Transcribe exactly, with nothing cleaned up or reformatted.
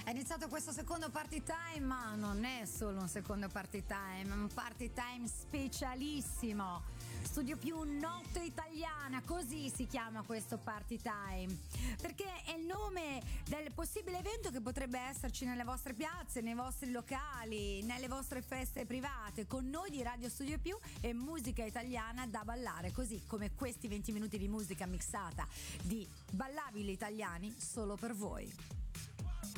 È iniziato questo secondo party time, ma non è solo un secondo party time, è un party time specialissimo. Studio Più Notte Italiana, così si chiama questo party time, perché è il nome del possibile evento che potrebbe esserci nelle vostre piazze, nei vostri locali, nelle vostre feste private, con noi di Radio Studio Più e musica italiana da ballare, così come questi venti minuti di musica mixata di ballabili italiani solo per voi.